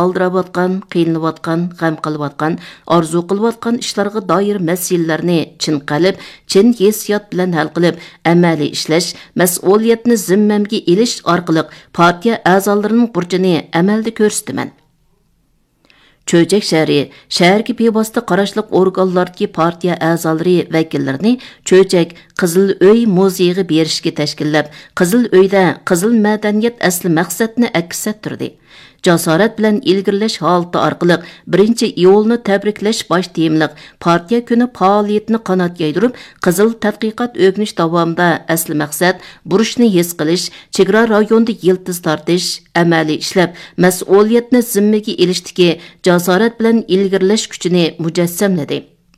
aldıravatqan, qiyinlavatqan, g'am qilavatqan, orzu qilavatqan ishlarga doir masalalarni chin qalb, chin hissiyot bilan hal qilib, amaliy ishlash, mas'uliyatni zimmamga elish orqali partiya a'zolarining burchini amalda ko'rsataman. Çöcek şəhərki bevosita qarashliq organlardagi partiya a'zolari vakillarini Çöcek Qizil Öy muzeyiga berishga tashkillab, Qizil Uyda qizil madaniyat asli maqsadni aks ettirdi. Jasorat bilan ilgirlash holati orqali 1-iyulni tabriklash bosh temliq partiya kuni faoliyatini qanot yaydirib, qizil tadqiqot o'rganish davomida asli maqsad burishni his qilish, chegara rayonida yiltiz tortish, amaliy ishlab, mas'uliyatni zimmaga elishdagi jasorat bilan ilgirlash kuchini mujassamladi.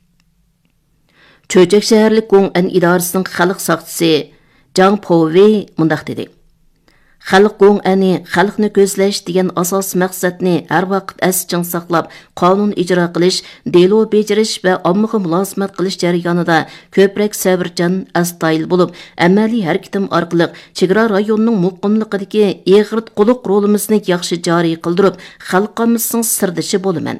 Çöcek shaharlik Gong'an idorasining xalq soqchisi Jang Povey mundaq dedi. Xalq Gong'ani xalqni ko'zlash degan asos maqsadni har vaqt asching saqlab, qonun ijro qilish, delo bejirish va ommaga mulozimat qilish jarayonida ko'proq sabrchan, astoyil bo'lib, amaliy harakatim orqali chegara rayonining muqimligidagi eg'ir quliq rolimizni yaxshi joriy qildirib, xalqimizning sirdishi bo'laman.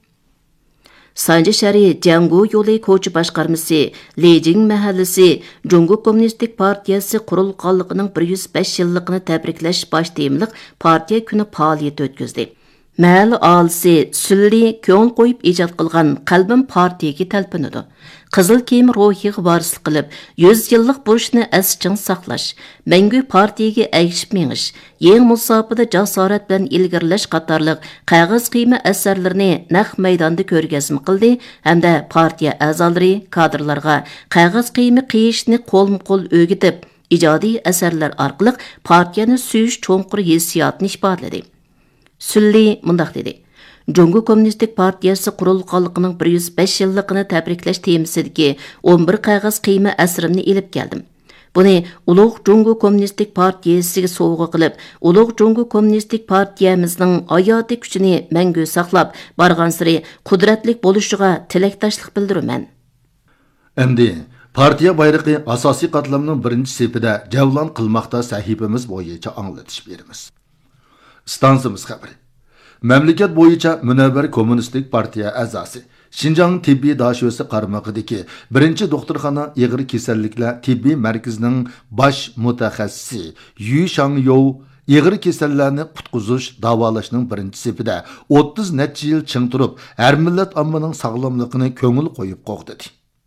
Sanji Shari Jangu yo'li ko'chi boshqarmasi Lejing mahallasi Jungu Kommunistik partiyasi qurilganligining 105 yilligini tabriklash bosh temliq partiya kuni faoliyat o'tkazdi. Mahalla aholisi sulli ko'ngil qo'yib ijod qilgan qalbim partiyaga talpinadi. Qizil kiyim ruhiga varislik qilib, 100 yillik burchni asching saqlash, mangu partiyaga ayishib mengish, yeng musofada jasorat bilan ilgirlash qatorliq qog'oz qiyma asarlarini naq maydonda ko'rgazma qildi hamda partiya a'zolari kadrlarga qog'oz qiyma qiyishni qo'lma-qo'l o'rgatib, ijodiy asarlar orqali partiyani suyish cho'nqur hissiyotini ifodaladi. Sulli mundaq dedi. Jungu Kommunistik partiyasi qurilganligining 105 yilligini tabriklash temasidagi 11 qog'oz qiyma asrimni elib keldim. Buni Ulug' Jungu Kommunistik partiyasiga sovg'a qilib, Ulug' Jungu Kommunistik partiyamizning hayotiy kuchini mangu saqlab, borgan sari qudratli bo'lishiga tilakdoshlik bildiraman. Endi partiya bayrog'i asosiy qatlamning birinchi sepida javlon qilmoqda sahifamiz bo'yicha anglatish beramiz. Stansimiz xabari. Memleket bo'yicha Munavvar Kommunistik partiya a'zosi Şinjan tibbiy dashyosi qarmog'idagi 1-doktorxona ig'ir kasalliklar tibbiy markazining bosh mutaxassisi Yu Shangyou ig'ir kasallarni qutqizish davolashning birinchi sepida 30 necha yil ching turib, har millat ommaning sog'lomligini ko'ngil qo'yib qo'ydi.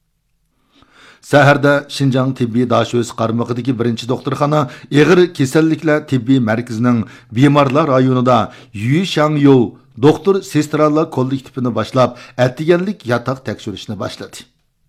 Saharda Şinjan tibbiy dashyosi qarmog'idagi 1-doktorxona ig'ir kasalliklar tibbiy markazining bemorlar rayonida Yu Shangyou doktor sestralar kollektivini boshlab, attiganlik yotoq tekshirishni boshladi.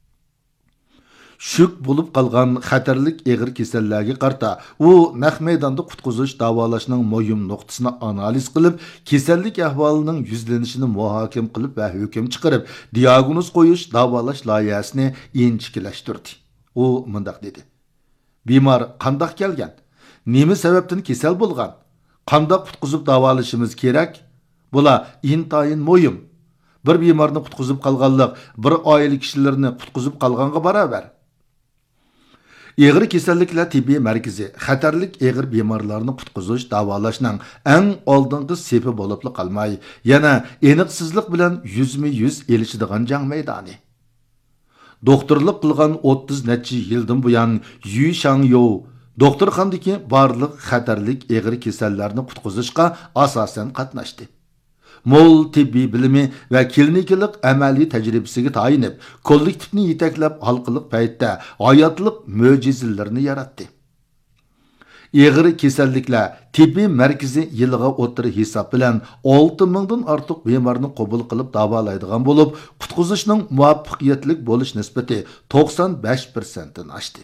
Shuk bo'lib qolgan xatarlik ig'ir kasallarga qarta u naq maydonda qutqizish davolashning muhim nuqtasini analiz qilib, kasallik ahvolining yuzlanishini muhokama qilib va hukm chiqarib, diagnoz qo'yish davolash loyihasini inchikilashtirdi. U mundaq dedi. Bemor qandoq kelgan? Nima sababdan kasal bo'lgan? Qandoq qutqizib davolashimiz kerak? Bular intayin muhim. Bir bemorni qutqizib qolganlik bir oila kishilarni qutqizib qolganga barobar. Ig'ir kasalliklar tibbiy markazi xatarlik ig'ir bemorlarni qutqizish davolashning eng oldingi sepi bo'lib qolmay, yana aniqsizlik bilan yuzma-yuz elishadigan jang maydoni. Doktorlik qilgan 30 necha yildan buyon Yu Shangyou doktorxonadagi barliq xatarlik ig'ir kasallarni qutqizishga asosan qatnashdi. Mol tibbiy bilimi va klinikalik amaliy tajribasiga tayinib, kollektivni yetaklab halqiliq paytda hayotlik mo'jizalarni yaratdi. Ig'ir kasalliklar tibbiy markazi yiliga o'tiri hisob bilan 6000 dan ortiq bemorni qabul qilib davolaydigan bo'lib, qutqizishning muvaffaqiyatli bo'lish nisbati 95% dan oshdi.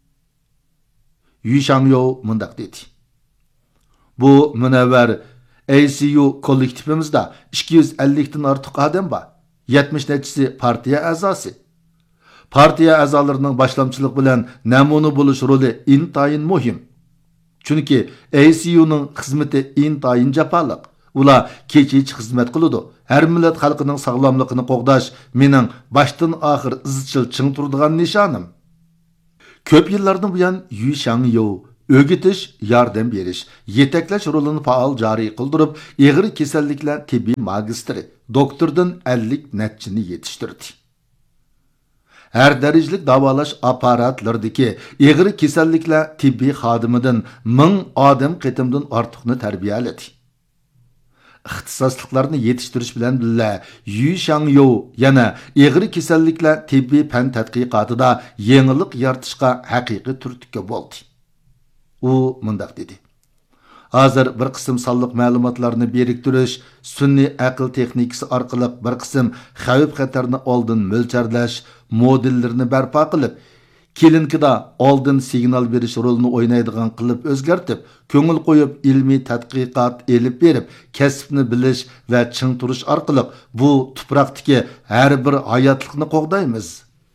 Yu Shangyou mundaq dedi. Bu Munavvar ACU kollektivimizda 250 dan ortiq odam bor. 70 nechisi partiya a'zosi. Partiya a'zolarining boshlamchilik bilan namuna bo'lish roli intayin muhim. Chunki ACUning xizmati intayin jafoliq. Ular kecha-kech xizmat qiladi. Har millat xalqining sog'lomligini qo'g'dash mening boshdan oxir izchil ching turadigan nishonim. Ko'p yillardan buyon Yu Shangyou o'gitish, yordam berish, yetaklash rolini faol joriy qildirib, og'ir kasalliklar tibbiy magistri, doktordan 50 natchini yetishtirdi. Her darajalik davolash apparatlaridagi og'ir kasalliklar tibbiy xodimidan 1000 odam qitimdan ortiqni tarbiyaladi. İxtisosliklarni yetishtirish bilan birga Yu Shangyo yana og'ir kasalliklar tibbiy fan tadqiqotida yangilik yaratishga haqiqiy turtki bo'ldi. U mundaq dedi: Hozir bir qism sonliq ma'lumotlarni biriktirish, sun'iy aql texnikasi orqali bir qism xavf-xatarni oldin mo'lcharlash modellarini barpo qilib, kelinkida oldin signal berish rolini o'ynaydigan qilib o'zgartib, ko'ngil qo'yib ilmiy tadqiqot elib berib, kasbni bilish va ching turish orqali bu tuproqdagi har bir hayotlikni qo'g'daymiz.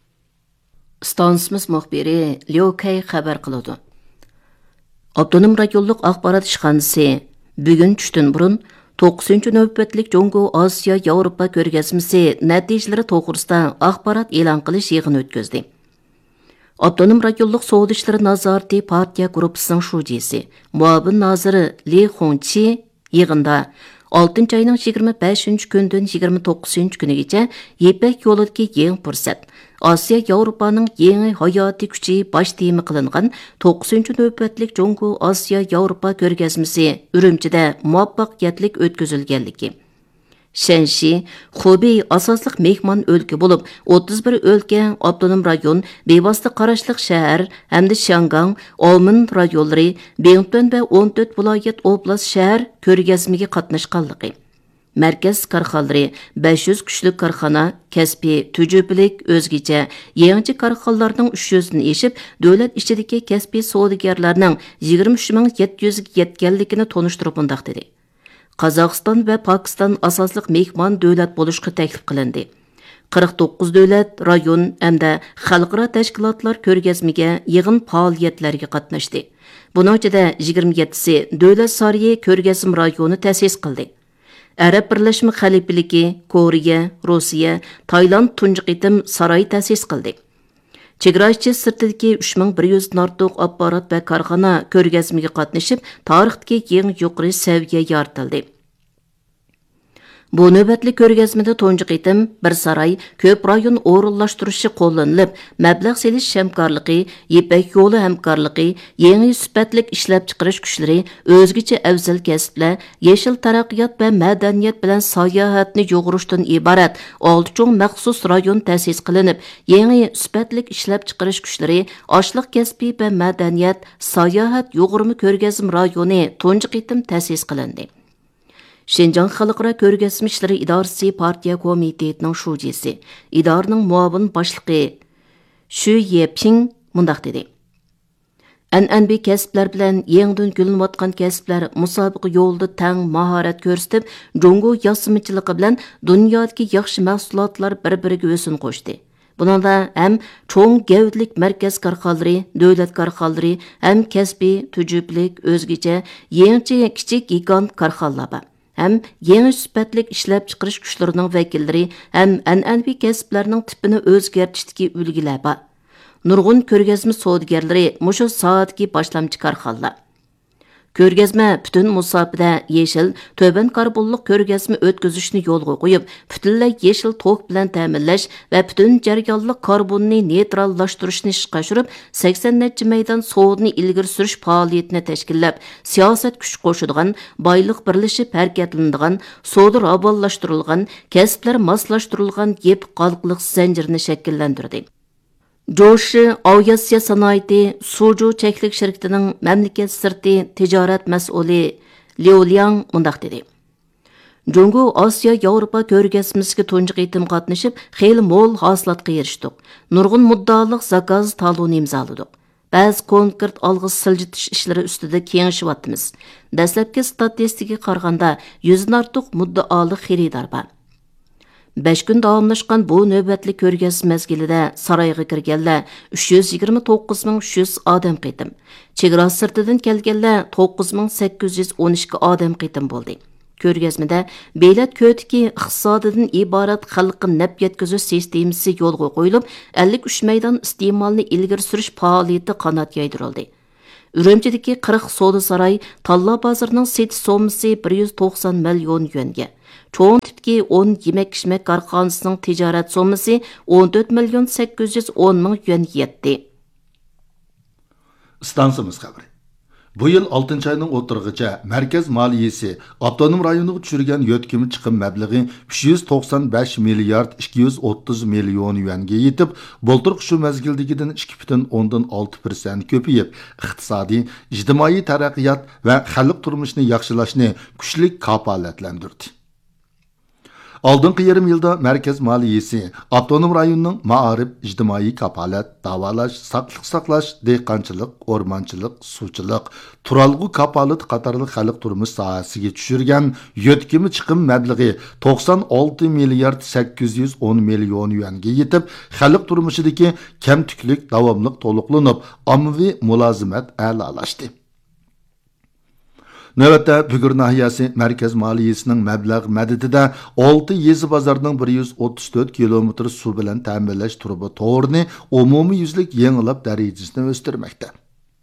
Stansimiz muxbiri Liu Kay xabar qiladi. Abdunum rayonluq axborot ishxonasi bugun tushdan burun 9-navbatlik Jongo Osiyo Yevropa ko'rgazmasi natijalari to'g'risida axborot e'lon qilish yig'ini o'tkazdi. Abdunum rayonluq savdo ishlari nazorati partiya gruppasining shujisi, muavin naziri Li Hongchi yig'inda 6 ayning 25-kundan 29-kunigacha Yepak yo'lidagi yangi fursat, Osiyo Yevropaning yangi hayotiy kuchi bosh tema qilingan 9-navbatlik Jongo Osiyo Yevropa ko'rgazmasi Urumchida muvaffaqiyatli o'tkazilganligi. Shanxi, Xubey asosliq mehmon o'lka bo'lib, 31 o'lka, avtonom rayon, bevosita qarashliq shahar hamda Shangang, Olmin rayonlari, Bengtun va 14 viloyat oblast shahar ko'rgazmaga qatnashganligi. Markaz korxonalari 500 kuchlik korxona, kasbiy, tujublik, o'zgacha, yangi korxonalarning 300 ni eshib, davlat ichidagi kasbiy savdogarlarning 23700 ga yetganligini tonishtirib undaq dedi. Qozog'iston va Pokiston asosliq mehmon davlat bo'lishga taklif qilindi. 49 davlat, rayon hamda xalqaro tashkilotlar ko'rgazmaga yig'in faoliyatlarga qatnashdi. Buning ichida 27si davlat sariyi ko'rgazma rayoni ta'sis qildi. Arab Birlashma Xalifaligi, Koreya, Rossiya, Tailand tunji qitim saroy ta'sis qildi. Chegarachi sirtidagi 3100 dan ortiq apparat va korxona ko'rgazmaga qatnashib, tarixdagi eng yuqori saviya yoritildi. Bu navbatli ko'rgazmada tunji qitim bir saroy, ko'p rayon o'rinlashtirishi qo'llanilib, mablag' selish hamkorligi, Yepak yo'li hamkorligi, yangi sifatli ishlab chiqarish kuchlari, o'zgacha afzal kasblar, yashil taraqqiyot va madaniyat bilan sayohatni yo'g'irishdan iborat 6 cho'ng maxsus rayon ta'sis qilinib, yangi sifatli ishlab chiqarish kuchlari, oshliq kasbi va madaniyat, sayohat yo'g'irma ko'rgazma rayoni tunji qitim ta'sis qilindi. Şinjan Xalqaro ko'rgazma ishlari idorasi partiya komitetining shujisi, idoraning muavin boshlig'i Shu Yeping mundaq dedi. An'anaviy kasblar bilan yangidan gulinayotgan kasblar musobaqa yo'lida tang mahorat ko'rsatib, Jongo yosimichiligi bilan dunyodagi yaxshi mahsulotlar bir-biriga o'sin qo'shdi. Buningda ham cho'ng gavdlik markaz korxonalari, davlat korxonalari, ham kasbiy, tujublik, o'zgacha, yangi kichik gigant korxonalar bor. Hem yangi sifatli ishlab chiqarish kuchlarining vakillari ham an'anaviy kasblarning tipini o'zgartishdagi ulgilar bor. Nurg'un ko'rgazma savdogarlari mushu soatga boshlamchi korxonalar. Ko'rgazma butun musobaqada yeshil, to'ban karbonliq ko'rgazma o'tkazishni yo'lga qo'yib, butunlay yeshil tok bilan ta'minlash va butun jarayonli karbonni neytrallashtirishni ishga oshirib, 80 necha maydon savdoni ilgari surish faoliyatini tashkillab, siyosat kuch qo'shadigan, boyliq birlashib harakatlanadigan, savdo ravonlashtirilgan, kasblar moslashtirilgan yep qalqliq zanjirini shakllantirdi. Joshi Avyasiya sanoati Suju cheklik shirkatining mamlakat sirti tijorat mas'uli Liu Liang mundaq dedi. Jongo Osiyo Yevropa ko'rgazmasiga tunji qitim qatnashib, xeyli mo'l hosilotga erishdik. Nurg'un muddoliq zakaz taloni imzoladik. Ba'zi konkret olg'iz siljitish ishlari ustida kengayishyapmiz. Dastlabki statistikaga qaraganda 100 dan ortiq muddaoli xaridor bor. 5 kun davomlashgan bu navbatli ko'rgazma mezgilida saroyga kirganlar 329.300 odam qitim. Chegara sirtidan kelganlar 9.812 odam qitim bo'ldi. Ko'rgazmada belat ko'tiki iqtisodidan iborat xalqqa naf yetkazish sistemasi yo'lga qo'yilib, 53 maydon iste'molni ilgari surish faoliyati qanot yaydirildi. Үрümчидagi 40 savdo saray Talla bozorining setish sommasi 190 million yuanga. Cho'ng tipdagi 10 yemak-ichmak korxonasining tijorat sommasi 14 million 810 ming yuan yetdi. Stansimiz xabari. Bu yil 6-ayning o'tirg'icha markaz moliyasi avtonom rayoniga tushirgan yo'tkimi chiqim mablag'i 395 milliard 230 million yuanga yetib, bo'ltirq shu mazgildagidan 2,6% ko'payib, iqtisodiy, ijtimoiy taraqqiyot va xalq turmushini yaxshilashni kuchli kafolatlantirdi. Oldingi yarim yilda markaz moliyasi avtonom rayonning ma'arif, ijtimoiy kafolat, davolash, saqliq saqlash, dehqonchilik, o'rmonchilik, suvchilik, turalg'u kafolat qatorli xalq turmush sohasiga tushirgan yo'tkimi chiqim mablag'i 96 milliard 810 million yuanga yetib, xalq turmushidagi kamtuklik davomli to'liqlanib, ommaviy mulozimat a'lolashdi. Növətdə Bügür nahiyasi mərkəz maliyəsinin məbləğ mədədində 6 yezi bazarının 134 kilometr su bilan təminləş turba torini umumi yüzlük yeniləb dərəcəsini östürməkdə.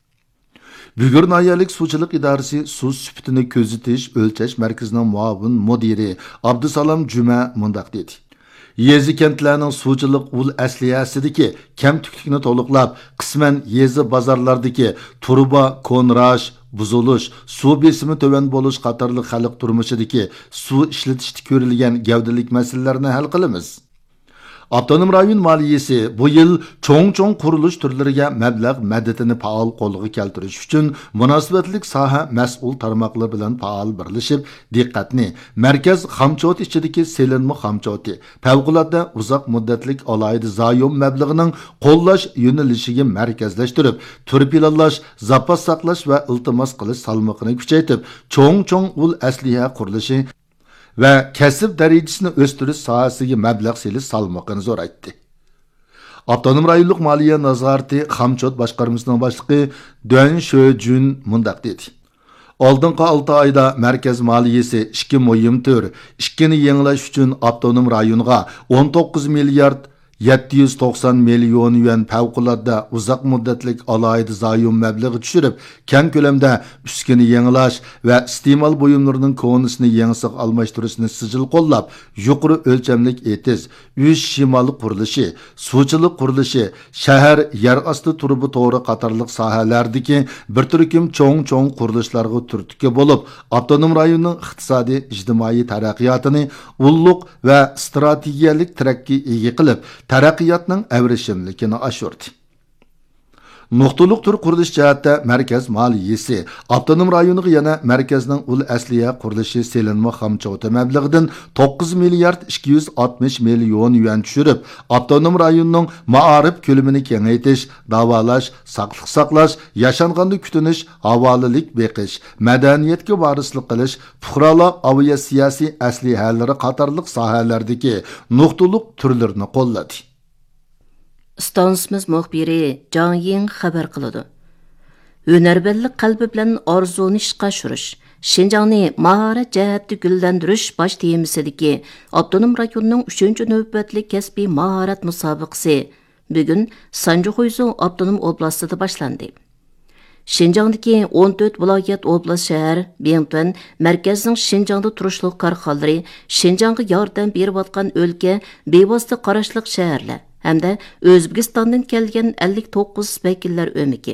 Bügür nahiyalik suçuluq idarəsi su sübtini közütiş ölçəş mərkəzinin muavin müdiri Abdusalam Cümə mundaq dedi. Yezi kentlərinin suçuluq ul əsliyəsidiki kem tüklükünü toluqlab, qismən yezi bazarlardaki turba, konraş, buzuluş, su besimi töven boluş qatarlı xalq turmuşidagi su ishlatishda ko'rilgan gavdalik masalalarni hal qilamiz. Avtonom rayon moliyasi bu yil cho'ng qurilish turlariga mablag' madadini faol qo'lga keltirish uchun munosabatlik soha mas'ul tarmoqlar bilan faol birlashib, diqqatni markaz xamchot ichidagi selinma xamchoti, favqulodda uzoq muddatlik alohida zoyum mablag'ining qo'llash yo'nalishiga markazlashtirib, turpilalash, zapas saqlash va iltimos qilish salmoqini kuchaytirib, cho'ng ul asliha qurilishi ve kesip derecesini östürüş sahasıge meblag seliş salmoqini zo'raytdi. Avtonom rayonluq moliya nazorati Xamchot boshqarmasining boshlig'i Dön Shojun mundaq dedi. Oldingi 6 oyda markaz moliyasi 2 muhim tur, 2ni yangilash uchun avtonom rayonga 19 milliard 790 million yuan favqulodda uzoq muddatlik alohida zoyum mablag'i tushirib, keng ko'lamda uskini yangilash va iste'mol buyumlarining konisini yangisiq almashtirishni sijil qo'llab, yuqori o'lchamlik etiz, uy shimoli qurilishi, suvchilik qurilishi, shahar yer osti turbi to'g'ri qatorliq sohalardagi bir turkum cho'ng qurilishlarga turtki bo'lib, avtonom rayonning iqtisodiy, ijtimoiy taraqqiyotini ulluq va strategiyalik tarakki ega qilib, taraqqiyotning avrishimlikini oshirdi. Nuqtaliq tur qurilish jihatda markaz moliyasi avtonom rayoniga yana markazning ul asliya qurilishi selinma xamchoti mablag'idan 9 milliard 260 million yuan tushirib, avtonom rayonning ma'arif ko'lamini kengaytirish, davolash, saqliq saqlash, yashanganda kutinish, havolilik beqish, madaniyatga varislik qilish, fuqarolar aviya siyosiy aslihalari qatorliq sohalardagi nuqtaliq turlarini qo'lladi. Stansimiz muxbiri Jang Ying xabar qiladi. Hünərbəllik qalbi bilan arzuni ishqa oshirish, Şinjanni maharat jihatda gullantirish bosh temisidagi avtonom rayonning 3-navbatlik kasbiy maharat musobaqasi bugun Sanjuxuyzu avtonom oblastida boshlandi. Şinjandagi 14 viloyat oblast shahar, Bentun markazning Şinjanda turishliq korxonalari, Şinjanga yordam berayotgan o'lka, bevosita qarashliq shaharlar hamda O'zbekistondan kelgan 59 vakillar o'miki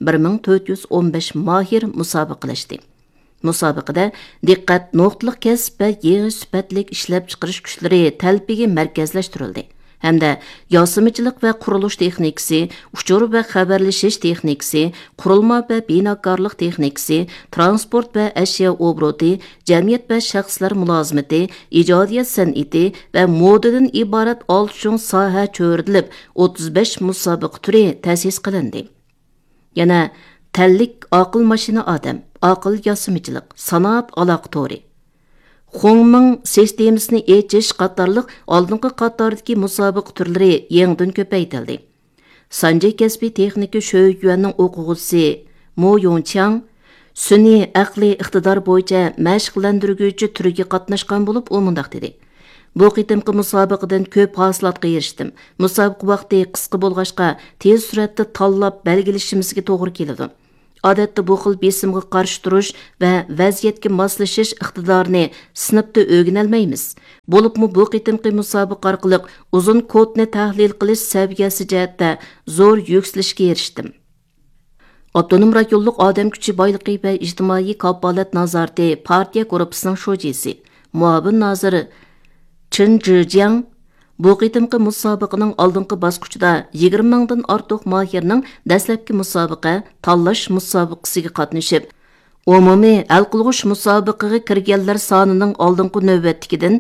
1415 mahir musobaqalashdi. Musobaqada diqqat nuqtaliq kasb va yig'ish sifatlik ishlab chiqarish kuchlari talbiga markazlashtirildi. Hamda yosimichilik va qurilish texnikasi, uchur va xabarlashish texnikasi, qurilma va binokorlik texnikasi, transport va ashyo obroti, jamiyat va shaxslar mulozimati, ijodiyat san'ati va modadan iborat 6 soha cho'rilib, 35 musobaqa turi ta'sis qilindi. Yana tallik aql mashina odam, aql yosimichilik, sanoat aloqatori, Xongming sistemasini echish qatorliq oldingi qatordagi musobaqa turlari yangidan ko'paytirildi. Sanjay kasbiy texnika Shoyuanning o'quvchisi Mo Yongchang sun'iy aqliy iqtidor bo'yicha mashqlantiruvchi turiga qatnashgan bo'lib, u mundaq dedi. Bu qitimqi musobaqadan ko'p hosilotga erishdim. Musobaqa vaqti qisqa bo'lg'achqa tez suratda tanlab belgilashimizga to'g'ri keladi. Odatda bu xil besimga qarshi turish va vaziyatga moslashish iqtidorini sinfda o'rganolmaymiz. Bo'libmi bu qitimqi musobaqa orqali uzun kodni tahlil qilish saviyasi jihatda zo'r yuksalishga erishdim. Avtonom rayonluq odam kuchi boyligi va ijtimoiy kafolat nazorati partiya guruhining sho'jisi, muavin naziri Chen Zhijiang bu qitimqi musobaqaning oldingi bosqichida 20 mingdan ortiq mohirning dastlabki musobaqa tanlash musobaqasiga qatnashib, umumiy hal qilg'uch musobaqaga kirganlar sonining oldingi navbatdagidan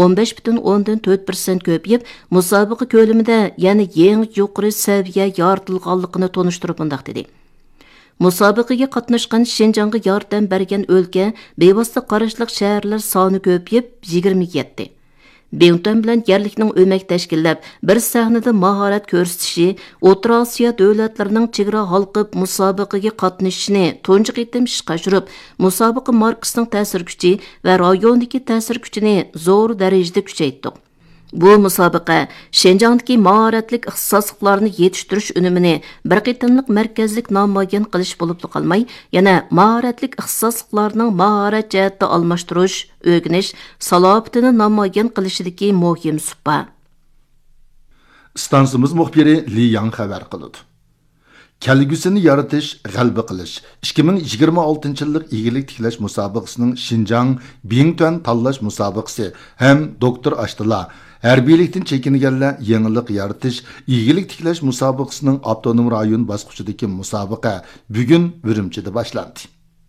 15,4% ko'payib, musobaqa ko'lamida yana yangi yuqori saviya yoritilganligini tonishtirib bundoq dedi. Musobaqaga qatnashgan Şinjanga yordam bergan o'lka bevosita qarashliq shaharlar soni ko'payib 27. Beyontan bilan yerlikning o'mak tashkillab, bir sahnada mahorat ko'rsatishi, O'rta Osiyo davlatlarining chegara halqib musobaqaga qatnashishini tunji qitim ishga oshirib, musobaqa markasining ta'sir kuchi va rayondagi ta'sir kuchini zo'r darajada kuchaytirdi. Bu musobaqa Şinjandagi mahoratlik ixtisosliklarni yetishtirish unumini bir qitimliq markazlik namoyon qilish bo'lib qolmay, yana mahoratlik ixtisosliklarning mahorat jihatda almashtirish, o'rganish salobatini namoyon qilishidagi muhim suhba. Stansimiz muxbiri Li Yang xabar qildi. Kelgusini yaratish, g'alaba qilish. 2026-yillik igilik tiklash musobaqasining Şinjan Bingtuan tanlash musobaqasi ham doktor Ashtila harbiylikdan chekinganlar yangilik yaratish, igilik tiklash musobaqasining avtonom rayon bosqichidagi musobaqa bugun Urumchida boshlandi.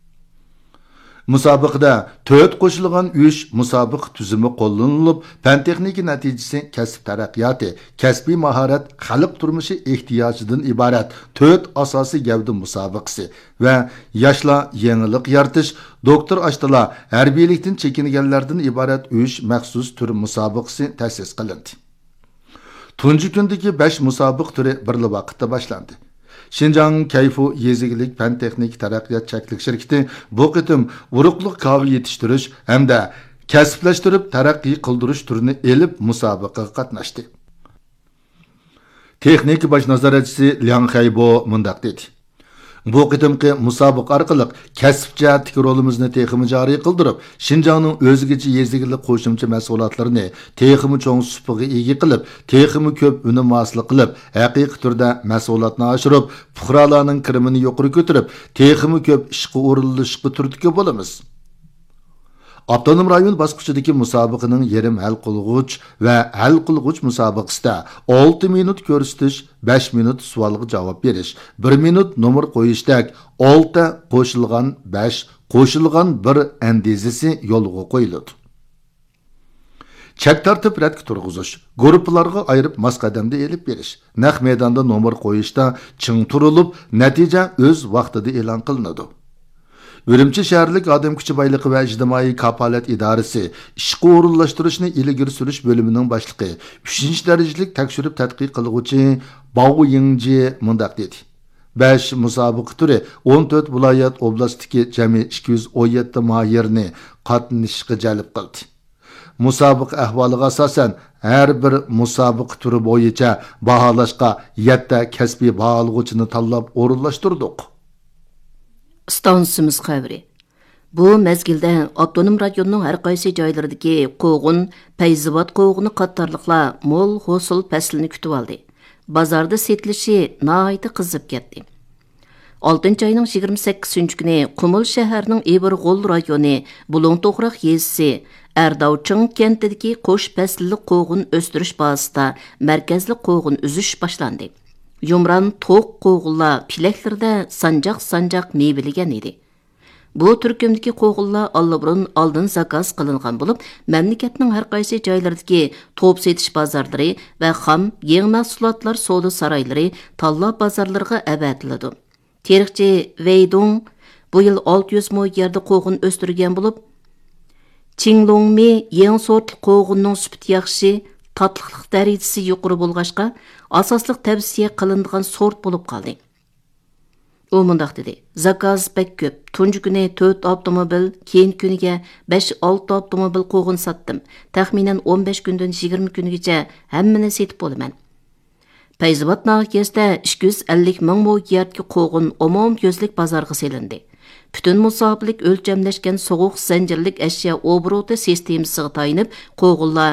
Musobaqada 4 qo'shilgan 3 musobaqa tuzumi qo'llanilib, fan texnika natijasi kasb taraqqiyoti, kasbiy mahorat, xalq turmushi ehtiyojidan iborat 4 asosiy gavda musobaqasi va yoshlar yangilik yaratish, doktor Ashtila harbiylikdan chekinganlardan iborat 3 maxsus tur musobaqasi ta'sis qilindi. Tunji kundagi 5 musobaqa turi bir vaqtda boshlandi. Şinjan Kayfu yezigilik fan texnik taraqqiyot cheklik shirkati bu qitim uruqliq kahve yetishtirish hamda kasblashtirib taraqqiy qildirish turini elib musobaqaga qatnashdi. Texnik bosh nazoratchisi Liang Haibo mundaq dedi. Bu qitimqi musobaqa orqali kasb jihatdagi rolimizni texmi joriy qildirib, Şinjanning o'zgacha yezigilik qo'shimcha mahsulotlarini texmi cho'ng supiga ega qilib, texmi ko'p unum hosil qilib, haqiqiy turda mahsulotni oshirib, fuqarolarning kirimini yuqori ko'tarib, texmi ko'p ishga o'rinlashga turtki bo'lamiz. Avtonom rayon bosqichidagi musobaqaning yarim hal qilg'uch va hal qilg'uch musobaqasida 6 minut ko'rsatish, 5 minut savolga javob berish, 1 minut nomer qo'yishdak 6 qo'shilgan 5 qo'shilgan 1 andizasi yo'lga qo'yiladi. Chek tartib radga turg'izish, guruhlarga ayirib masqadamda elib berish, naq maydonda nomer qo'yishda ching turilib, natija o'z vaqtida e'lon qilinadi. Urumchi shaharlik odam kuchi boyligi va ijtimoiy kafolat idorasi ishga o'rinlashtirishni ilgari surish bo'limining boshlig'i 3-darajalik tekshirib tadqiq qiluvchi Bao Yingji mundaq dedi. 5 musobaqa turi 14 viloyat oblastdagi jami 217 mohirni qatnashishga jalb qildi. Musobaqa ahvoliga asosan har bir musobaqa turi bo'yicha baholashga 7 kasbiy baholg'uchini tanlab o'rinlashtirdik. Stansimiz xabari. Bu mezgilda avtonom rayonning har qaysi joylaridagi qo'g'in, payzivot qo'g'ini qatorliqlar mo'l hosil faslini kutib oldi. Bozorda setilishi nihoyat qizib ketdi. 6-oyning 28-kuni Qumul shaharining Eberg'ol rayoni Bulungto'g'roq yezisi Erdovching kentidagi qo'sh faslli qo'g'in o'stirish bazasida markazli qo'g'in uzish boshlandi. Yumran to'q qo'g'illar pilaklarda sanjaq meviligan edi. Bu turkumdagi qo'g'illar allaburun oldin zakaz qilingan bo'lib, mamlakatning har qaysi joylaridagi to'p setish bozorlari va xam yangi mahsulotlar savdo saroylari tanlab bozorlarga avatiladi. Tarixchi Weidong bu yil 600 mo yerda qo'g'in o'stirgan bo'lib, Qinglongmi yangi sort qo'g'inning sifati yaxshi, tatliqlik darajasi yuqori bo'lg'achqa asosliq tavsiya qilinadigan sort bo'lib qoldi. U mundaq dedi: "Zakaz bek ko'p. Tunji kuni 4 avtomobil, keyin kuniga 5-6 avtomobil qo'g'in satdim. Taxminan 15 kundan 20 kungacha hammani setib bo'laman. Feyzabad nahiyəsində 250 ming mo yertki qoğun umum gözlük bazarga selindi. Bütün musafirlik ölçemleşken soğuk zincirlik eşya obrotu sistemasiga tayinib, qoğunlar